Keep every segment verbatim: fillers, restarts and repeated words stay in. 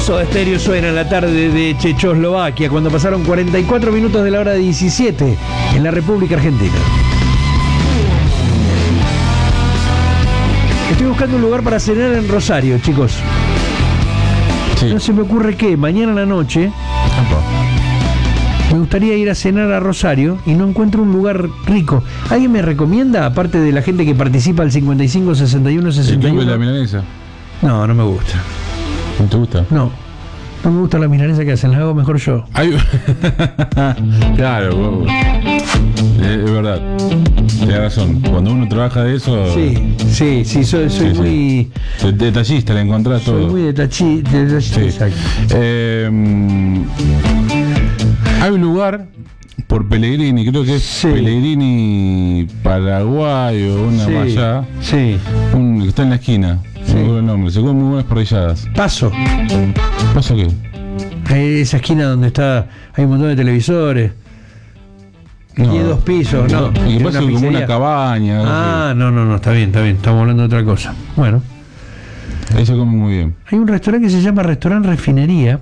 Soda Stereo suena en la tarde de Checoslovaquia, cuando pasaron cuarenta y cuatro minutos de la hora diecisiete en la República Argentina. Estoy buscando un lugar para cenar en Rosario, chicos. Sí. No se me ocurre qué, mañana a la noche me gustaría ir a cenar a Rosario y no encuentro un lugar rico. ¿Alguien me recomienda, aparte de la gente que participa al cincuenta y cinco, sesenta y uno, sesenta y uno? ¿El club de la milanesa? No, no me gusta. ¿No te gusta? No, no me gusta la milanesa que hacen, la hago mejor yo. Ay, claro, es verdad. Tienes razón. Cuando uno trabaja de eso. Sí, sí, sí, soy, soy sí, muy. Sí. Detallista, le encontrás soy todo. Soy muy detachi, detallista. Sí. Exacto. Eh, hay un lugar por Pellegrini, creo que es sí. Pellegrini Paraguay o una sí. más allá. Sí. Un, que está en la esquina. Sí. No me acuerdo el nombre. Se comen muy buenas parrilladas. Paso. ¿Paso qué? Hay esa esquina donde está. Hay un montón de televisores. No, y dos pisos, no. no. Y que pasa como una cabaña. Ah, no, no, no, está bien, está bien. Estamos hablando de otra cosa. Bueno. Ahí se come muy bien. Hay un restaurante que se llama Restaurante Refinería,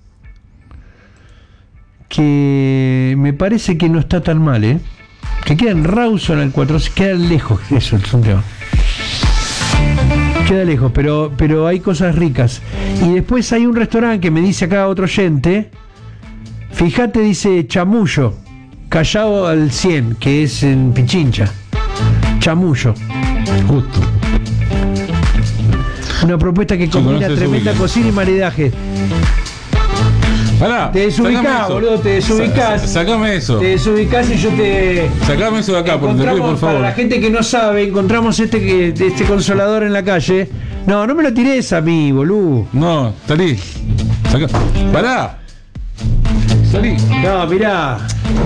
que me parece que no está tan mal, ¿eh? Que queda en Rawson al cuatro, queda lejos, eso es un tema. Queda lejos, pero, pero hay cosas ricas. Y después hay un restaurante que me dice acá otro oyente, fíjate, dice Chamullo, Callao al cien, que es en Pichincha. Chamullo. Justo. Una propuesta que combina sí, tremenda cocina y maridaje. Pará, te desubicás, boludo, te desubicás. Sa sacame eso. Te desubicás y yo te. Sacame eso de acá, por, te pido, por favor. Para la gente que no sabe, encontramos este que este consolador en la calle. No, no me lo tires a mí, boludo. No, salí. Saca. Pará. Salí. No, mirá.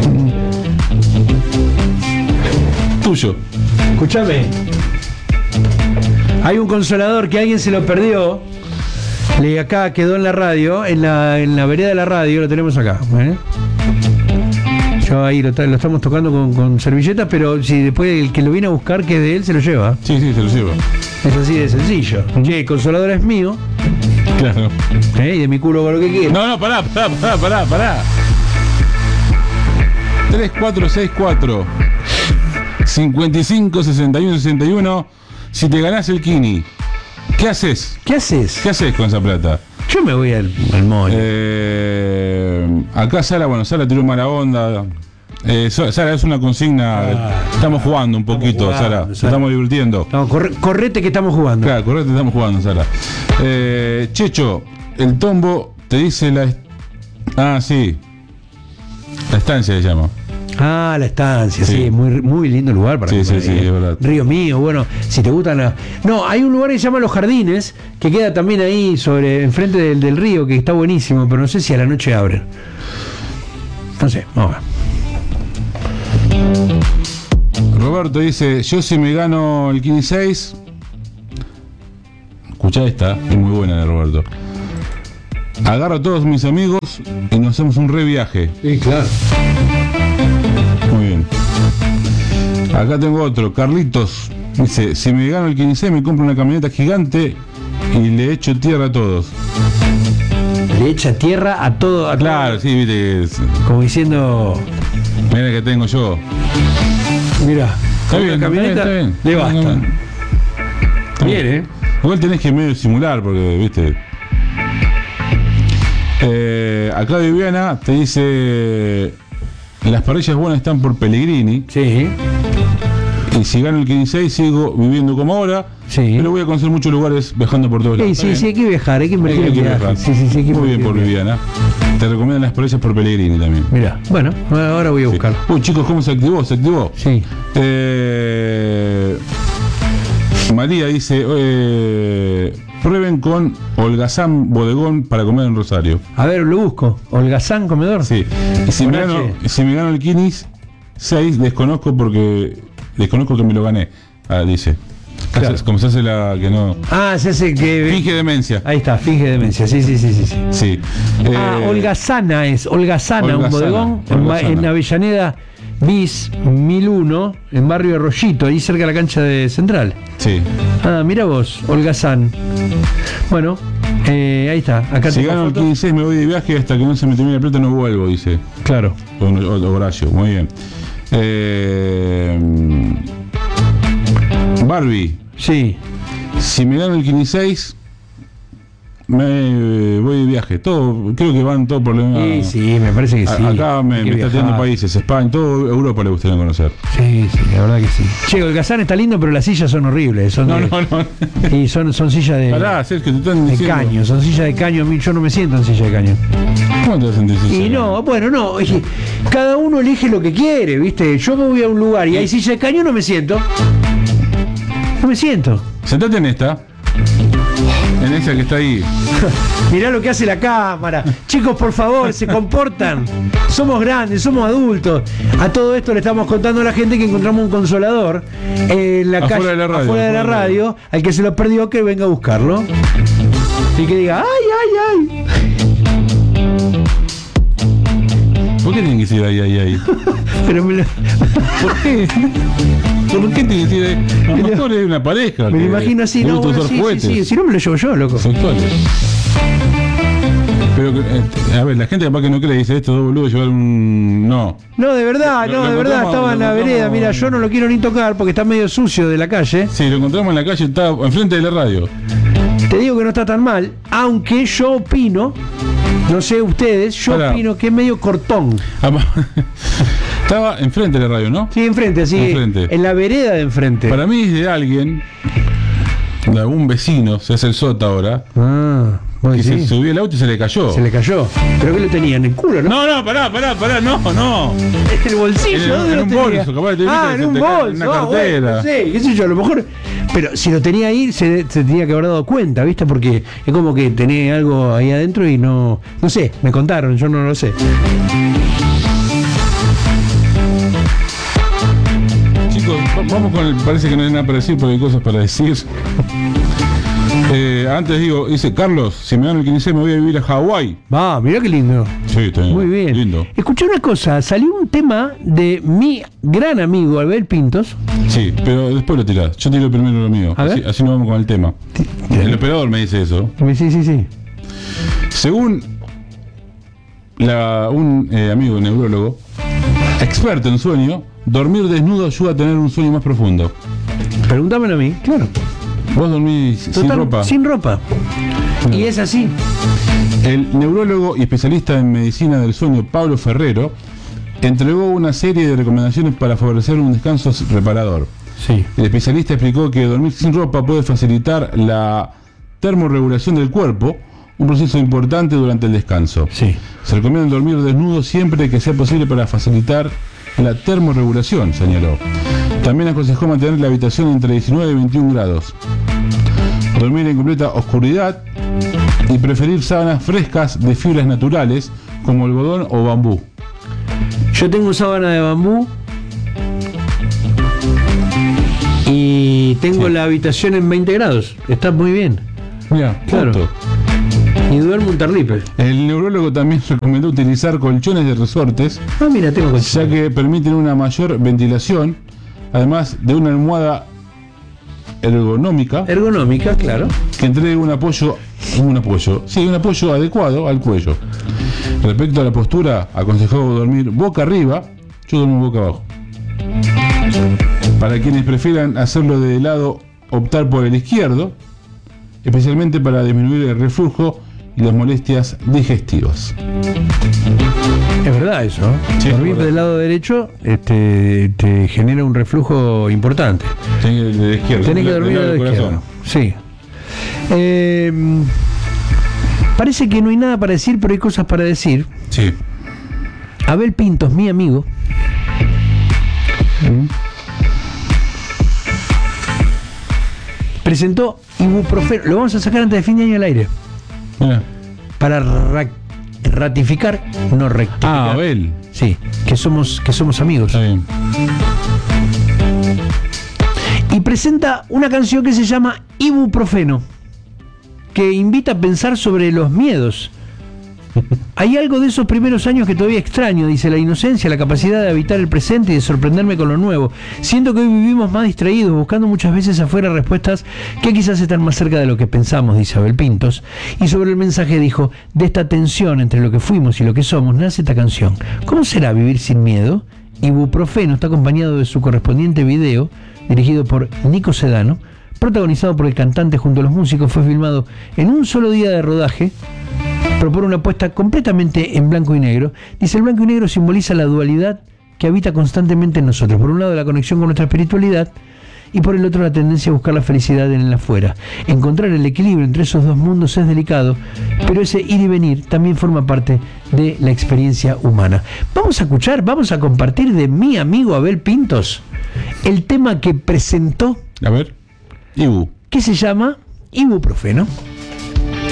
Tuyo. Escúchame. Hay un consolador que alguien se lo perdió. Le acá quedó en la radio, en la, en la vereda de la radio, lo tenemos acá. ¿eh? Yo ahí lo, lo estamos tocando con, con servilletas, pero si después el que lo viene a buscar, que es de él, se lo lleva. Sí, sí, se lo lleva. Es así de sencillo. Che, el consolador es mío. Claro. ¿Eh? Y de mi culo con lo que quiera. No, no, pará, pará, pará, pará, pará. tres cuatro seis cuatro cincuenta y cinco sesenta y uno sesenta y uno. Si te ganás el Kini, ¿qué haces? ¿Qué haces? ¿Qué haces con esa plata? Yo me voy al, al mall. Eh, acá Sara, bueno, Sara tiró mala onda. Eh, Sara, es una consigna. Ah, estamos jugando un poquito, jugando, Sara. Nos estamos divirtiendo. No, corre, correte que estamos jugando. Claro, correte que estamos jugando, Sara. Eh, Checho, el tombo te dice la. Ah, sí. La estancia se llama. Ah, la estancia, sí, sí, muy, muy lindo lugar para sí, sí, sí, es verdad. Río Mío, bueno, si te gustan las... No, hay un lugar que se llama Los Jardines, que queda también ahí sobre, enfrente del, del río, que está buenísimo, pero no sé si a la noche abren. No sé, vamos a ver. Roberto dice, yo si me gano el Kini seis, escuchá esta, es muy buena de Roberto. Agarro a todos mis amigos y nos hacemos un re viaje. Sí, claro. Muy bien. Acá tengo otro, Carlitos. Dice, si me gano el Kini seis me compro una camioneta gigante y le echo tierra a todos. Le echa tierra a todo. A claro, todo. Sí, viste. Es... Como diciendo... Mira que tengo yo. Mira, está bien, la camioneta está bien, le basta. Está bien, está bien. bien, ¿eh? Igual tenés que medio simular porque, viste... Eh, acá Viviana te dice... Las parrillas buenas están por Pellegrini. Sí. Y si gano el Kini seis sigo viviendo como ahora. Sí. Pero voy a conocer muchos lugares viajando por todos lados. Sí, sí, sí, hay que viajar, hay que invertir hay que en viajar. Sí, sí, sí, hay que muy bien por Viviana. Te recomiendan las parrillas por Pellegrini también. Mira, bueno, ahora voy a buscar. Sí. Uy, chicos, ¿cómo se activó? ¿Se activó? Sí. Eh, María dice... Eh, prueben con Holgazán Bodegón para comer en Rosario. A ver, lo busco. Holgazán Comedor. Sí. Y si, me gano, si me gano el Kini seis, desconozco porque desconozco que me lo gané. Ah, dice. Claro. Como se hace la que no. Ah, se hace que. Finge demencia. Ahí está, finge demencia. Sí, sí, sí, sí. Sí. sí. Ah, eh, Holgazana es. Holgazana, Holgazana un bodegón Holgazana. En Avellaneda Bis mil uno, en barrio de Rollito, ahí cerca de la cancha de Central. Sí. Ah, mira vos, Holgazán. Bueno, Eh, ahí está. Acá Si tengo gano el foto. quince me voy de viaje hasta que no se me termine la plata no vuelvo, dice. Claro. Don Horacio, muy bien. Eh, Barbie, Sí. si me gano el quince me voy de viaje. Todo, creo que van todos por la Sí, sí, me parece que sí. A- Acá me, Hay que me está viajar. tirando países, España, todo Europa le gustaría conocer. Sí, sí, la verdad que sí. Che, el Kazán está lindo, pero las sillas son horribles. Son No, de- no, no. Y son, son sillas de, Pará, Sergio, te están de diciendo. caño, son sillas de caño. A mí yo no me siento en silla de caño. ¿Cómo te vas a sentir Y sincero? no, bueno, no, oye, cada uno elige lo que quiere, ¿viste? Yo me voy a un lugar y hay silla de caño, no me siento. No me siento. Sentate en esta. En esa que está ahí. Mirá lo que hace la cámara. Chicos, por favor, se comportan. Somos grandes, somos adultos. A todo esto le estamos contando a la gente que encontramos un consolador en la Afuera calle, de la radio, afuera de la afuera de la radio, al que se lo perdió que venga a buscarlo. Y que diga, ay, ay, ay. ¿Por qué tienen que decir ahí, ahí, ahí? Pero me lo, ¿Por qué? ¿Por qué tienen que decir ahí? A lo mejor es una pareja. me que lo imagino así, le ¿no? gusta Bueno, usar sí, sí, juguetes sí, si no me lo llevo yo, loco. sexuales. Pero, eh, a ver, la gente capaz que no cree, dice esto, dos boludos llevar un. No. No, de verdad, Lo- no, lo de verdad, encontramos- estaba en lo la vereda. encontramos- Mira, yo no lo quiero ni tocar porque está medio sucio de la calle. Sí, lo encontramos en la calle, está enfrente de la radio. Te digo que no está tan mal, aunque yo opino, no sé ustedes, yo Pará. opino que es medio cortón. Ama- Estaba enfrente de la radio, ¿no? Sí, enfrente, así, Enfrente. en la vereda de enfrente. Para mí es de alguien, de algún vecino, se hace el sota ahora, Ah, vos que se decís. subió el auto y se le cayó. Se le cayó. ¿Pero qué lo tenía? ¿En el culo, no? No, no, pará, pará, pará, no, no. En el bolsillo, En el- ¿dónde en lo un tenía? bolso, capaz que te Ah, viste en que un se te cae en bolso. una Ah, bueno, cartera. no sé, qué sé yo, a lo mejor. Pero si lo tenía ahí, se, se tenía que haber dado cuenta, ¿viste? Porque es como que tenía algo ahí adentro y no. No sé, me contaron, yo no lo sé. Chicos, va- vamos con el. Parece que no hay nada para decir, pero hay cosas para decir. Eh, antes digo, dice Carlos, si me dan el quince me voy a vivir a Hawái. Va, mirá qué lindo. Sí, está Muy bien. Lindo. Escuché una cosa, salió un tema de mi gran amigo Abel Pintos. Sí, pero después lo tirás. Yo tiro primero lo mío. A ver. Así, así nos vamos con el tema. El operador me dice eso. Sí, sí, sí. Según la- un eh, amigo neurólogo, experto en sueño, dormir desnudo ayuda a tener un sueño más profundo. Pregúntamelo a mí, claro. Vos dormís sin Total, ropa. Sin ropa. Y es así. El neurólogo y especialista en medicina del sueño, Pablo Ferrero, entregó una serie de recomendaciones para favorecer un descanso reparador. Sí. El especialista explicó que dormir sin ropa puede facilitar la termorregulación del cuerpo, un proceso importante durante el descanso. Sí. Se recomienda dormir desnudo siempre que sea posible para facilitar la termorregulación, señaló. También aconsejó mantener la habitación entre diecinueve y veintiún grados. Dormir en completa oscuridad y preferir sábanas frescas de fibras naturales como algodón o bambú. Yo tengo sábana de bambú y tengo Sí. la habitación en veinte grados. Está muy bien. Mira, Claro. justo. Y duermo un terlipe. El neurólogo también recomendó utilizar colchones de resortes, Ah, mira, tengo ya que permiten una mayor ventilación, además de una almohada ergonómica ergonómica, claro. que entregue un apoyo, un apoyo, sí, un apoyo adecuado al cuello. Respecto a la postura, aconsejó dormir boca arriba, yo duermo boca abajo. Para quienes prefieran hacerlo de lado, optar por el izquierdo, especialmente para disminuir el reflujo y las molestias digestivas. Es verdad eso. ¿eh? Sí, Dormir es verdad. del lado derecho este, te genera un reflujo importante. Tenés que, de izquierda, Tenés que del dormir del lado lado del izquierdo. corazón. Sí. Eh, parece que no hay nada para decir, pero hay cosas para decir. Sí. Abel Pintos, mi amigo, presentó ibuprofeno. Lo vamos a sacar antes de fin de año al aire. Mira. Para ra- ratificar, no rectificar. Ah, Abel. Sí, que somos, que somos amigos. Está bien. Y presenta una canción que se llama Ibuprofeno, que invita a pensar sobre los miedos Hay algo de esos primeros años que todavía extraño, dice, la inocencia, la capacidad de habitar el presente y de sorprenderme con lo nuevo. Siento que hoy vivimos más distraídos, buscando muchas veces afuera respuestas que quizás están más cerca de lo que pensamos, dice Abel Pintos. Y sobre el mensaje dijo, de esta tensión entre lo que fuimos y lo que somos, nace esta canción. ¿Cómo será vivir sin miedo? Ibuprofeno está acompañado de su correspondiente video, dirigido por Nico Sedano, protagonizado por el cantante junto a los músicos, fue filmado en un solo día de rodaje. Propone una apuesta completamente en blanco y negro. Dice, el blanco y negro simboliza la dualidad que habita constantemente en nosotros. Por un lado, la conexión con nuestra espiritualidad y por el otro, la tendencia a buscar la felicidad en el afuera. Encontrar el equilibrio entre esos dos mundos es delicado, pero ese ir y venir también forma parte de la experiencia humana. Vamos a escuchar, vamos a compartir de mi amigo Abel Pintos el tema que presentó. A ver, Ibu. Que se llama Ibuprofeno.